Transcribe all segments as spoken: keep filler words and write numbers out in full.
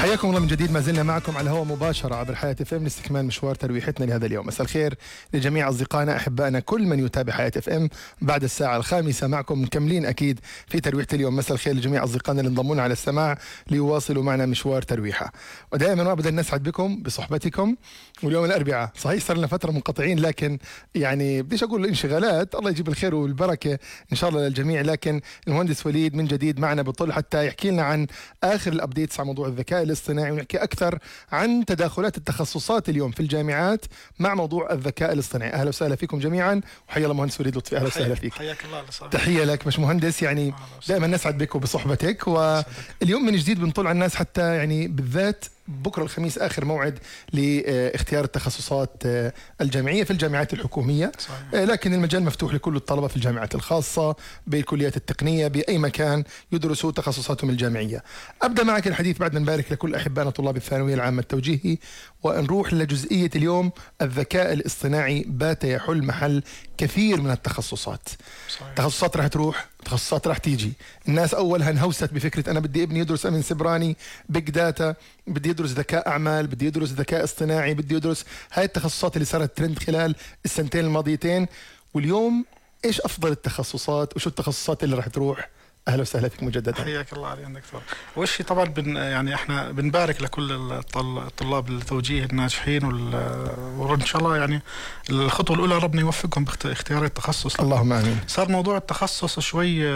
حياكم الله من جديد. ما زلنا معكم على الهواء مباشرة عبر حياة اف ام لاستكمال مشوار ترويحتنا لهذا اليوم. مساء الخير لجميع أصدقائنا أحبائنا كل من يتابع حياة اف ام بعد الساعة الخامسة. معكم مكملين أكيد في ترويحة اليوم. مساء الخير لجميع أصدقائنا اللي انضمونا على السماع ليواصلوا معنا مشوار ترويحة. ودائما وابدا نسعد بكم بصحبتكم. واليوم الأربعاء صحيح صار لنا فترة منقطعين، لكن يعني بديش أقول الانشغالات، الله يجيب الخير والبركة إن شاء الله للجميع. لكن المهندس وليد من جديد معنا بطل حتى يحكي لنا عن آخر الأبديتس على موضوع الذكاء الاصطناعي، ونحكي أكثر عن تداخلات التخصصات اليوم في الجامعات مع موضوع الذكاء الاصطناعي. أهلا وسهلا فيكم جميعا، وحيا الله مهندس وليد لطفي. أهلا وسهلا فيك. حياك الله. تحية لك باش مهندس، يعني دائما نسعد بك وبصحبتك. واليوم من جديد بنطلع على الناس حتى يعني بالذات بكرة الخميس آخر موعد لاختيار التخصصات الجامعية في الجامعات الحكومية. صحيح. لكن المجال مفتوح لكل الطلبة في الجامعات الخاصة بالكليات التقنية بأي مكان يدرسوا تخصصاتهم الجامعية. أبدأ معك الحديث بعد ما نبارك لكل أحبائنا طلاب الثانوية العامة التوجيهي، ونروح لجزئية اليوم. الذكاء الاصطناعي بات يحل محل كثير من التخصصات. صحيح. تخصصات راح تروح، تخصصات راح تيجي. الناس أولها انهوست بفكرة أنا بدي ابني يدرس أمن سبراني، بيج داتا، بدي يدرس ذكاء أعمال، بدي يدرس ذكاء اصطناعي، بدي يدرس هاي التخصصات اللي صارت ترند خلال السنتين الماضيتين. واليوم إيش أفضل التخصصات وشو التخصصات اللي راح تروح؟ اهلا وسهلا فيك مجددا. حياك الله علي دكتور. اول شيء طبعا بن يعني احنا بنبارك لكل الطلاب التوجيه الناجحين، وان شاء الله يعني الخطوه الاولى ربنا يوفقهم باختيار التخصص. اللهم امين. صار موضوع التخصص شوي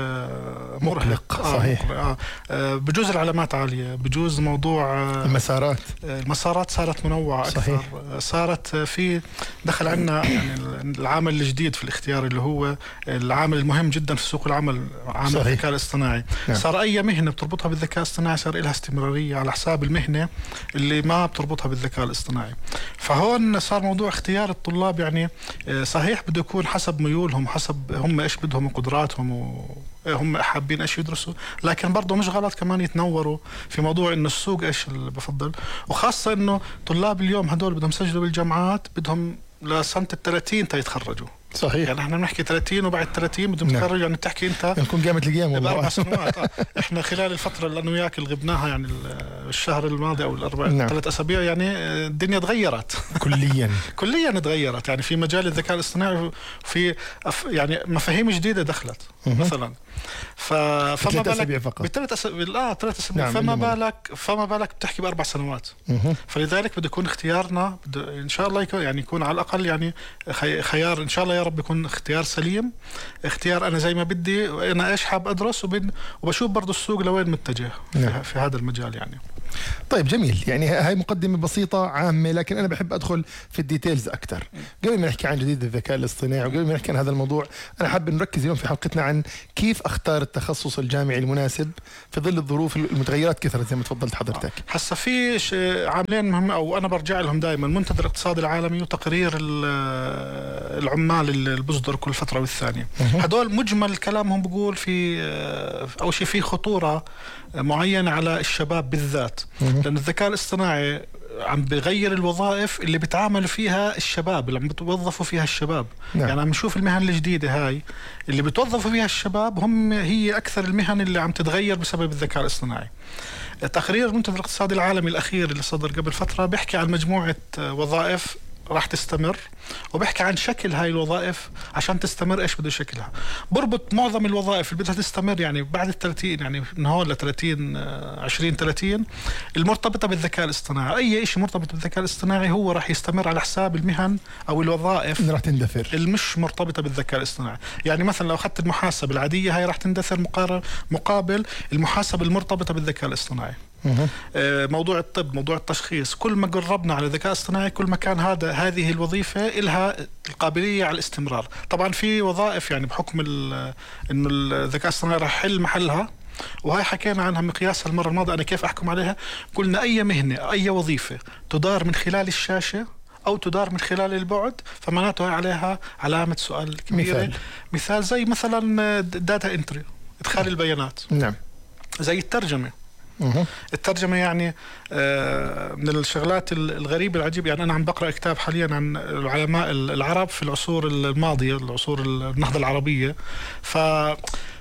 مرهق. صحيح. آه آه بجوز العلامات عاليه، بجوز موضوع آه المسارات المسارات صارت منوعه اكثر. صحيح. صارت في دخل عندنا يعني العامل الجديد في الاختيار اللي هو العامل المهم جدا في سوق العمل، عامل الذكاء الاصطناعي. نعم. صار اي مهنه بتربطها بالذكاء الاصطناعي صار لها استمراريه على حساب المهنه اللي ما بتربطها بالذكاء الاصطناعي. فهون صار موضوع اختيار الطلاب يعني صحيح بده يكون حسب ميولهم، حسب هم ايش بدهم وقدراتهم وهم حابين ايش يدرسوا، لكن برضه مش غلط كمان يتنوروا في موضوع انه السوق ايش اللي بفضل. وخاصه انه طلاب اليوم هدول بدهم يسجلوا بالجامعات بدهم لسنه الثلاثين تيتخرجوا. صحيح. يعني احنا بنحكي ثلاثين وبعد ثلاثين بدهم يتخرجوا. نعم. يعني بتحكي انت نكون قامت القيام والله باربع سنوات. آه. احنا خلال الفتره اللي انا وياك اللي غبناها يعني الشهر الماضي او الاربع نعم. ثلاث اسابيع يعني الدنيا تغيرت كليا كليا تغيرت. يعني في مجال الذكاء الاصطناعي في يعني مفاهيم جديده دخلت مثلا. ف فما بالك بثلاث اسابيع اه ثلاث اسابيع نعم. فما بالك فما بالك بتحكي باربع سنوات. مه. فلذلك بده يكون اختيارنا ان شاء الله يكون يعني يكون على الاقل يعني خيار ان شاء الله يا رب يكون اختيار سليم، اختيار انا زي ما بدي انا ايش حاب ادرس، وبشوف برضو السوق لوين متجه نعم. في هذا المجال يعني. طيب جميل. يعني هاي مقدمة بسيطة عامة، لكن أنا بحب أدخل في الديتيلز أكتر. قبل ما نحكي عن جديد الذكاء الاصطناعي وقبل ما نحكي عن هذا الموضوع، أنا حاب نركز اليوم في حلقتنا عن كيف أختار التخصص الجامعي المناسب في ظل الظروف المتغيرات كثرت زي ما تفضلت حضرتك. هسا في عاملين مهم أو أنا برجع لهم دائما، منتدى الاقتصاد العالمي وتقرير العمال اللي بصدر كل فترة والثانية. هدول مجمل كلامهم بقول في أول شيء في خطورة معينة على الشباب بالذات، لأن الذكاء الاصطناعي عم بغير الوظائف اللي بتعاملوا فيها الشباب، اللي عم بتوظفوا فيها الشباب. نعم. يعني عم نشوف المهن الجديدة هاي اللي بتوظفوا فيها الشباب هم هي أكثر المهن اللي عم تتغير بسبب الذكاء الاصطناعي. تقرير المنتدى الاقتصادي العالمي الأخير اللي صدر قبل فترة بيحكي عن مجموعة وظائف راح تستمر، وبحكي عن شكل هاي الوظائف عشان تستمر ايش بده شكلها. بربط معظم الوظائف اللي بدها تستمر يعني بعد الثلاثين، يعني من هون لثلاثين عشرين ثلاثين المرتبطة بالذكاء الاصطناعي. اي شيء مرتبط بالذكاء الاصطناعي هو راح يستمر على حساب المهن او الوظائف اللي راح تندثر المش مرتبطة بالذكاء الاصطناعي. يعني مثلا لو اخذت المحاسبة العادية هاي راح تندثر مقابل المحاسبة المرتبطة بالذكاء الاصطناعي. موضوع الطب، موضوع التشخيص، كل ما قربنا على الذكاء الاصطناعي كل ما كان هذا هذه الوظيفة لها القابلية على الاستمرار. طبعا في وظائف يعني بحكم انه الذكاء الاصطناعي راح يحل محلها، وهي حكينا عنها مقياس المرة الماضية أنا كيف أحكم عليها. قلنا أي مهنة أي وظيفة تدار من خلال الشاشة أو تدار من خلال البعد فمعناته عليها علامة سؤال كبيرة. مثال, مثال زي مثلا داتا انتري، إدخال البيانات. نعم. زي الترجمة. الترجمة يعني من الشغلات الغريبة العجيبة. يعني أنا عم بقرأ كتاب حاليا عن العلماء العرب في العصور الماضية، العصور النهضة العربية. ف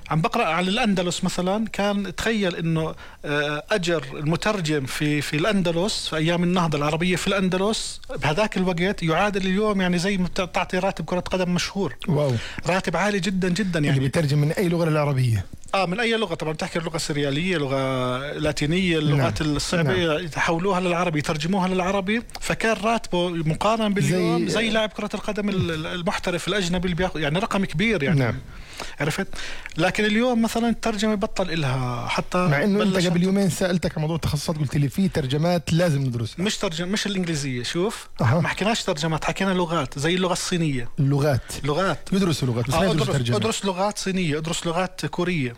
عم بقرأ على الأندلس مثلا، كان تخيل إنه أجر المترجم في في الأندلس في أيام النهضة العربية في الأندلس بهذاك الوقت يعادل اليوم يعني زي ما تعطي راتب كرة قدم مشهور. واو، راتب عالي جدا جدا يعني. اللي بيترجم من أي لغة للعربية؟ اه من اي لغه طبعا، بتحكي اللغه السرياليه، لغه لاتينيه، اللغات نعم. الصعبه نعم. يحولوها للعربي، يترجموها للعربي، فكان راتبه مقارنه باليوم زي, زي لاعب كره القدم المحترف الاجنبي اللي بياخذ يعني رقم كبير يعني نعم. عرفت. لكن اليوم مثلا الترجمه بطل إلها حتى، مع انه انت قبل يومين سالتك عن موضوع التخصصات قلت لي في ترجمات لازم ندرسها. مش ترجمه، مش الانجليزيه، شوف أه. ما حكيناش ترجمات، حكينا لغات زي اللغه الصينيه. اللغات لغات يدرسوا لغات بس آه ما يدرسوا ترجمه. ادرس لغات صينيه، ادرس لغات كوريه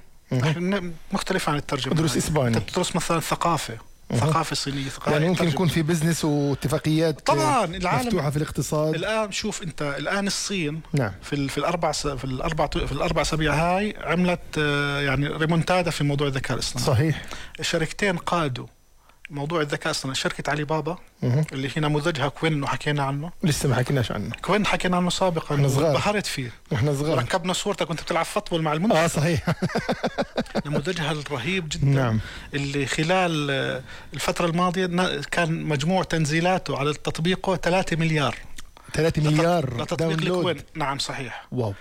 مختلف عن الترجمة. ادرس اسباني، تدرس مثلا ثقافة أه. ثقافة صينية، ثقافة يعني ممكن يكون في بزنس واتفاقيات طبعا العالم مفتوحة في الاقتصاد. الآن شوف أنت الآن الصين نعم. في في الأربع في الأربع في الأربع أسابيع هاي عملت يعني ريمونتادا في موضوع الذكاء الاصطناعي. صحيح. الشركتين قادوا موضوع الذكاء الاصطناعي. شركة علي بابا مه. اللي هي نموذجها كوين وحكينا عنه، لسه ما حكيناش عنه. كوين حكينا عنه سابقا، انبهرت فيه واحنا صغار، ركبنا صورتك وانت بتلعب فوتبول مع المنتخب. اه صحيح. نموذجها الرهيب جدا نعم. اللي خلال الفترة الماضية كان مجموع تنزيلاته على تطبيقه ثلاثة مليار. ثلاثة مليار لتطبيق الكوين. نعم صحيح. واو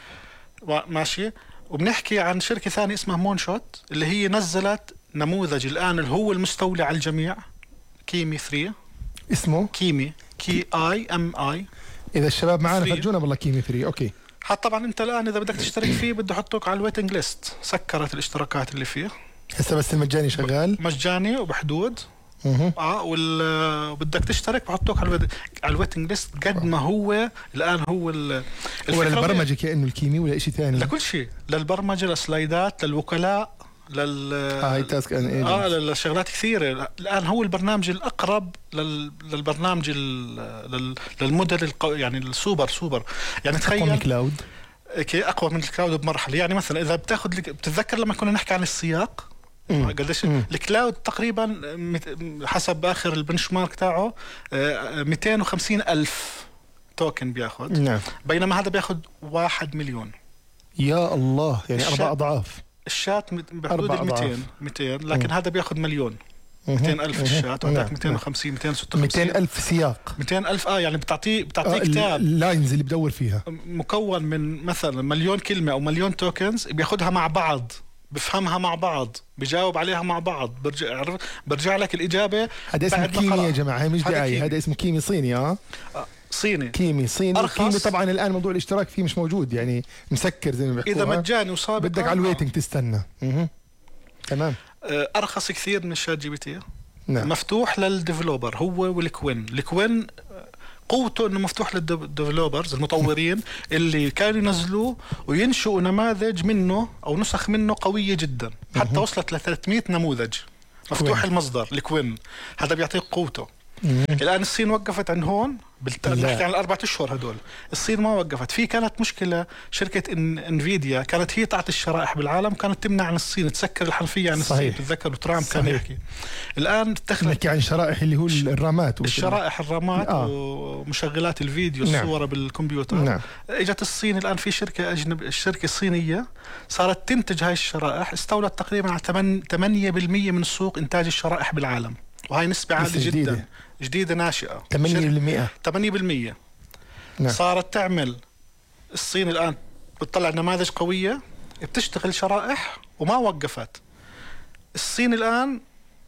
ماشي. وبنحكي عن شركة ثانية اسمها مونشوت اللي هي نزلت نموذج الآن اللي هو المستولي على الجميع، كيمي ثري. اسمه كيمي، كي اي ام اي. اذا الشباب معنا فرجونا بالله كيمي ثري. اوكي. حتى طبعا انت الان اذا بدك تشترك فيه بده يحطوك على الويتنج ليست، سكرت الاشتراكات اللي فيه هسه بس المجاني شغال، مجاني وبحدود. اها اه وال بدك تشترك بحطوك على الويت... على الويتنج ليست قد ما هو الان هو ال... هو للبرمجه كانه الكيمي ولا شيء ثاني؟ لكل شيء، للبرمجه، للسلايدات، للوكلاء، لل اه هي تاسك ان اه للشغلات كثيره. الان هو البرنامج الاقرب لل... للبرنامج ال... لل... للموديل القو... يعني السوبر سوبر يعني تخيل اقوى من كلاود. اوكي اقوى من الكلاود بمرحله. يعني مثلا اذا بتاخذ لك... بتتذكر لما كنا نحكي عن السياق قديش الكلاود تقريبا حسب اخر البنش مارك تاعه مئتين وخمسين الف توكن بياخذ. نعم. بينما هذا بياخذ واحد مليون. يا الله، يعني اربع اضعاف. الشات بحدود ال مئتين مئتين لكن مم. هذا بياخذ مليون. مئتين ألف الشات وعندك مئتين وخمسين مئتين وستة وخمسين مئتين ألف سياق. مئتين ألف اه يعني بتعطيه بتعطيه كتاب اللاينز اللي بدور فيها مكون من مثلا مليون كلمه او مليون توكنز، بياخذها مع بعض، بفهمها مع بعض، بجاوب عليها مع بعض، برجع برجع لك الإجابة. هذا اسمه كيمي يا جماعة، هي مش دعاية، هذا اسمه كيمي صيني. اه صيني كيمي صيني أرخص. كيمي طبعا الآن موضوع الاشتراك فيه مش موجود، يعني مسكر زي ما بيحكوا. إذا مجاني وصابق بدك على الويتنج تستنى. اها تمام. أرخص كثير من الشات جي بي تي. نعم. مفتوح للديفلوبر هو والكوين. الكوين قوته انه مفتوح للديفلوبرز المطورين اللي كانوا ينزلوه وينشئوا نماذج منه او نسخ منه قويه جدا، حتى وصلت ل ثلاثمئة نموذج مفتوح كوين. المصدر الكوين هذا بيعطيك قوته. الان الصين وقفت عن هون بنحكي عن الاربع اشهر هدول. الصين ما وقفت. في كانت مشكله، شركه إن انفيديا كانت هي تعطي الشرائح بالعالم، كانت تمنع عن الصين تسكر الحنفيه عن الصين. تتذكروا ترامب كان يحكي. الان دخلت نحكي عن شرائح اللي هو الرامات، الشرائح الرامات آه. ومشغلات الفيديو، نعم. الصور بالكمبيوتر. نعم. اجت الصين الان في شركه اجنبيه، الشركه الصينيه صارت تنتج هاي الشرائح، استولت تقريبا على ثمانية بالمئة من سوق انتاج الشرائح بالعالم، وهي نسبه عاليه جدا جديدة. جديدة ناشئة. ثمانية بالمئة ثمانية بالمئة نعم. صارت تعمل الصين الآن بتطلع نماذج قوية بتشتغل شرائح وما وقفت. الصين الآن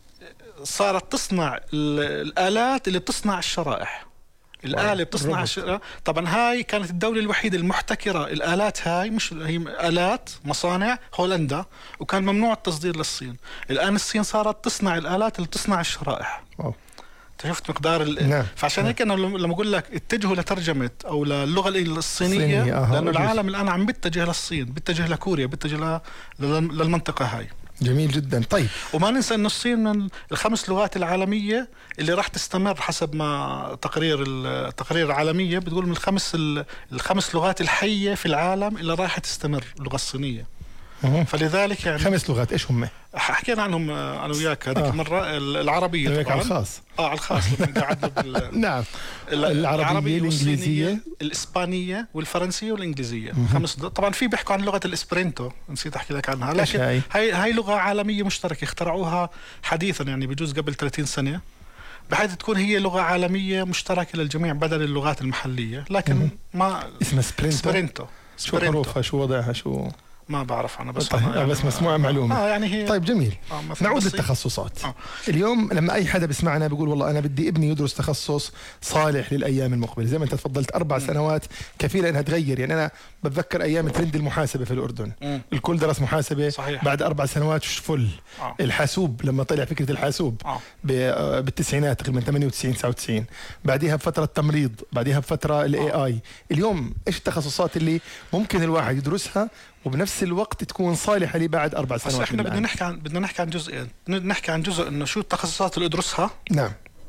صارت تصنع الآلات اللي بتصنع الشرائح. الآلة بتصنع الشرائح. طبعا هاي كانت الدولة الوحيدة المحتكرة الآلات هاي، مش هي آلات مصانع هولندا، وكان ممنوع التصدير للصين. الآن الصين صارت تصنع الآلات اللي بتصنع الشرائح. أوه. شفت مقدار ال... نعم. فعشان هيك انا لما اقول لك اتجهوا لترجمه او للغه الصينيه، صينية. لانه العالم الان عم بيتجه للصين، بيتجه لكوريا، بيتجه ل... للمنطقه هاي. جميل جدا. طيب وما ننسى انه الصين من الخمس لغات العالميه اللي راح تستمر حسب ما تقرير التقارير العالميه بتقول من الخمس الخمس لغات الحيه في العالم اللي راح تستمر اللغه الصينيه. فلذلك يعني خمس لغات ايش هم؟ حكينا عنهم انا وياك هذيك آه. المره. العربيه طبعا على الخاص اه على الخاص قعدنا بال نعم. العربيه, العربية الانجليزيه الاسبانيه والفرنسيه والانجليزيه. خمس طبعا في بيحكوا عن لغه الاسبرنتو نسيت احكي لك عنها، لكن هاي هاي لغه عالميه مشتركه اخترعوها حديثا يعني بجوز قبل ثلاثين سنه، بحيث تكون هي لغه عالميه مشتركه للجميع بدل اللغات المحليه. لكن مم. ما اسمها سبرنتو. سبرنتو شو حروفها شو وضعها شو ما بعرف أنا بس طيب أنا بس يعني مسموعة معلومة. آه يعني هي طيب جميل. آه نعود للتخصصات. آه. اليوم لما أي حدا بسمعنا بيقول والله أنا بدي ابني يدرس تخصص صالح للأيام المقبلة، زي ما أنت تفضلت أربع م. سنوات كفيلة أنها تغير. يعني أنا بتذكر أيام ترند المحاسبة في الأردن، م. الكل درس محاسبة. صحيح. بعد أربع سنوات فل. آه. الحاسوب لما طلع فكرة الحاسوب آه. بالتسعينات تقريبا ثمانية وتسعين تسعة وتسعين، بعديها بفترة تمريض، بعديها بفترة الاي اي. اليوم ايش التخصصات اللي ممكن الواحد يدرسها وبنفس الوقت تكون صالحة لي بعد أربع سنوات؟ احنا بدنا نحكي عن بدنا نحكي عن جزئين. نحكي عن جزء انه شو التخصصات اللي ادرسها. نعم.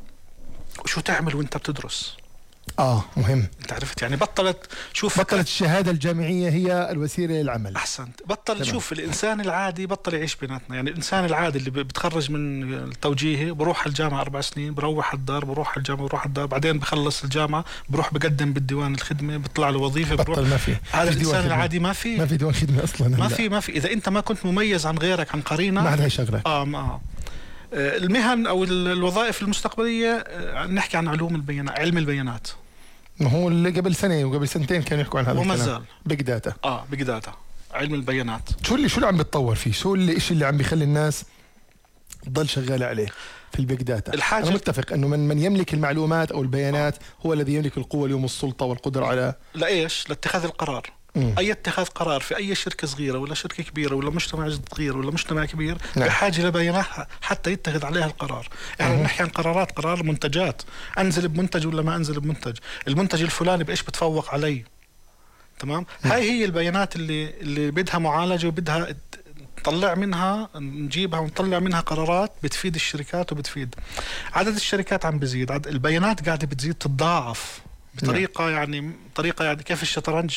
وشو تعمل وانت بتدرس. اه مهم. انت عرفت يعني بطلت شوف بطلت الشهاده الجامعيه هي الوسيله للعمل. احسنت. بطل شوف الانسان العادي بطل يعيش بيناتنا. يعني الانسان العادي اللي بتخرج من التوجيهي بروح الجامعه اربع سنين، بروح الدار، بروح الجامعه، بروح الدار، بعدين بخلص الجامعه بروح بقدم بالديوان الخدمه، بيطلع له وظيفه، بروح. بطل ما في. هذا الانسان العادي ما في ما في ديوان خدمه اصلا. ما في ما في اذا انت ما كنت مميز عن غيرك عن قرينه ما حد هيشغلك. اه ما المهن او الوظائف المستقبليه. نحكي عن علوم البيانات، علم البيانات. ما هو اللي قبل سنة وقبل سنتين كانوا يحكوا عن هذا وما زال بيج داتا. اه بيج داتا علم البيانات. شو اللي شو اللي عم بتطور فيه؟ شو اللي إيش اللي عم بيخلي الناس تضل شغالة عليه في البيج داتا؟ الحاجة أنا متفق إنه من من يملك المعلومات أو البيانات هو الذي يملك القوة اليوم والسلطة والقدرة على لإيش؟ لاتخاذ القرار. مم. أي اتخاذ قرار في أي شركة صغيرة ولا شركة كبيرة ولا مجتمع صغير ولا مجتمع كبير نعم. بحاجة لبيانات حتى يتخذ عليها القرار. يعني نحكي عن قرارات، قرار منتجات، أنزل بمنتج ولا ما أنزل بمنتج، المنتج الفلاني بإيش بتفوق علي. تمام. مم. هاي هي البيانات اللي اللي بدها معالجة وبدها نطلع منها نجيبها ونطلع منها قرارات بتفيد الشركات وبتفيد. عدد الشركات عم بزيد، عدد البيانات قاعدة بتزيد تتضاعف بطريقة نعم. يعني طريقة يعني كيف الشطرنج.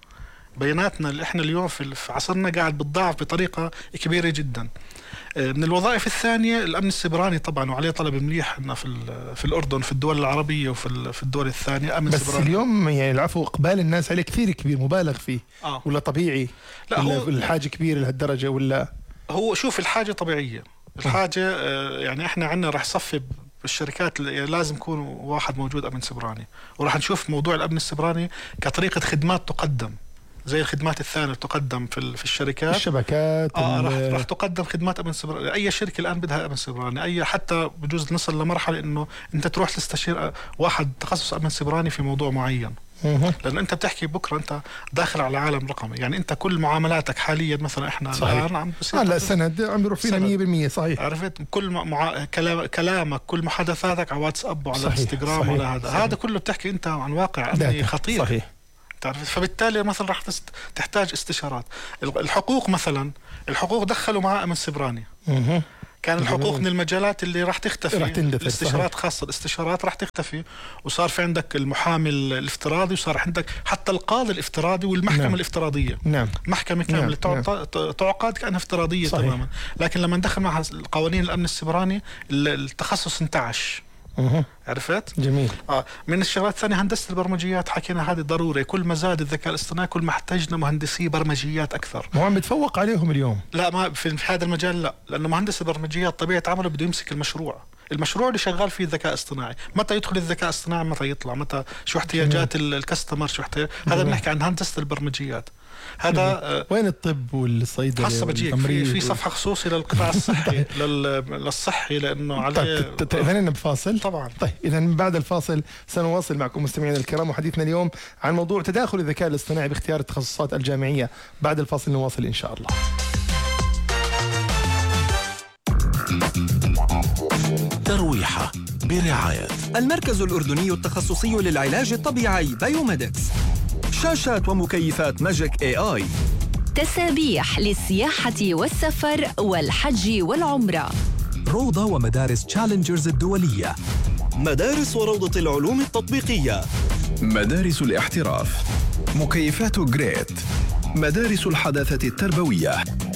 بياناتنا اللي احنا اليوم في عصرنا قاعد بتضاعف بطريقة كبيرة جدا. من الوظائف الثانية الأمن السيبراني طبعا، وعليه طلب مليح إنه في في الأردن في الدول العربية وفي في الدول الثانية أمن بس سيبراني. بس اليوم يعني العفو إقبال الناس عليه كثير كبير مبالغ فيه. آه. ولا طبيعي؟ لا ولا هو الحاجة كبيرة لهالدرجة ولا؟ هو شوف الحاجة طبيعية. الحاجة آه يعني احنا عنا رح صفي الشركات لازم يكون واحد موجود أمن سيبراني، وراح نشوف موضوع الأمن السيبراني كطريقة خدمات تقدم زي الخدمات الثانية تقدم في في الشركات الشبكات. آه راح راح تقدم خدمات أمن سيبراني. أي شركة الآن بدها أمن سيبراني، أي حتى بجوز نصل لمرحلة إنه أنت تروح تستشير واحد تخصص أمن سيبراني في موضوع معين. لأن أنت بتحكي بكرة أنت داخل على عالم رقمي. يعني أنت كل معاملاتك حاليا مثلا إحنا الآن عم بصير لا سند عم بيروح فينا مية بالمية. صحيح. عرفت كل مع... كلام... كلامك كل محادثاتك على واتساب وعلى انستغرام ولا هذا صحيح. هذا كله بتحكي أنت عن واقع أمني خطير. صحيح. تعرف. فبالتالي مثلا راح تحتاج استشارات. الحقوق مثلا، الحقوق دخلوا معاه أمن سيبراني. كان الحقوق من المجالات اللي راح تختفي. راح تندثر. الاستشارات خاصة الاستشارات راح تختفي، وصار في عندك المحامي الافتراضي، وصار عندك حتى القاضي الافتراضي والمحكمة نعم. الافتراضية. نعم. محكمة كاملة نعم. تعقد كأنها افتراضية. صحيح. تماما. لكن لما ندخل معها قوانين الأمن السيبراني التخصص انتعش. أه. عرفت؟ جميل. آه من الشغلات الثانية هندسة البرمجيات، حكينا هذه ضروري. كل ما زاد الذكاء الاصطناعي كل ما احتاجنا مهندسي برمجيات أكثر. مو عم بتفوق عليهم اليوم؟ لا ما في هذا المجال لا، لأنه مهندس البرمجيات طبيعة عمله بده يمسك المشروع. المشروع اللي شغال فيه الذكاء الاصطناعي، متى يدخل الذكاء الاصطناعي متى يطلع، متى شو احتياجات الكاستمر، شو احتياج. هذا بنحكي عن هندسة البرمجيات. هذا آه وين الطب والصيدله؟ حسب بجيك في, في صفحه خصوصي للقطاع الصحي للصحي لانه عليه. طيب اذا بفاصل طبعا. طيب اذا بعد الفاصل سنواصل معكم مستمعينا الكرام وحديثنا اليوم عن موضوع تداخل الذكاء الاصطناعي باختيار التخصصات الجامعيه. بعد الفاصل نواصل ان شاء الله. ترويحة برعاية المركز الأردني التخصصي للعلاج الطبيعي بايوميدكس. شاشات ومكيفات ماجيك اي اي. تسابيح للسياحة والسفر والحج والعمرة. روضة ومدارس تشالنجرز الدولية. مدارس وروضة العلوم التطبيقية. مدارس الاحتراف. مكيفات جريت. مدارس الحداثة التربوية.